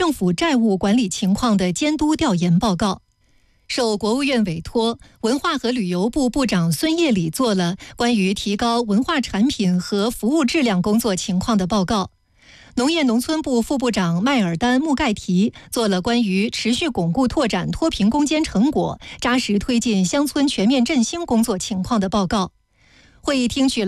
政府债务管理情况的监督调研报告。受国务院委托，文化和旅游部部长孙业礼做了关于提高文化产品和服务质量工作情况的报告。农业农村部副部长麦尔丹·穆盖提做了关于持续巩固拓展脱贫攻坚成果、扎实推进乡村全面振兴工作情况的报告。会议听取了